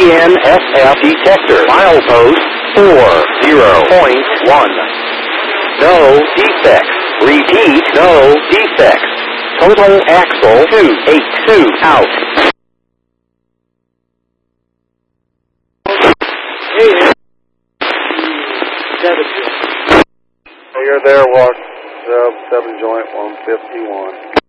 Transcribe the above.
DNSF detector. Milepost 40.1. No defects. Repeat, no defects. Total axle 282 out. You're there, watch 7 joint 151.